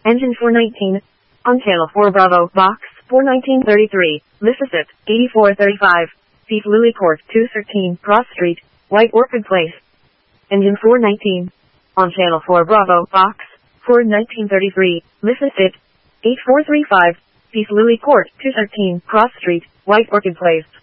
Engine 419. On channel 4 Bravo, box 41933, Mississippi, 8435, Beef Lily Court, 213, Cross Street, White Orchid Place. Engine 419. On channel 4 Bravo, box 41933, Mississippi, 8435, Beef Lily Court, 213, Cross Street, White Orchid Place.